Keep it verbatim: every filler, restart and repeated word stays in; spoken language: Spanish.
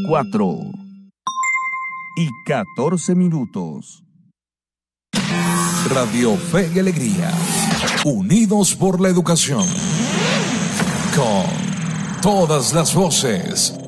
cuatro y catorce minutos. Radio Fe y Alegría, unidos por la educación, con todas las voces.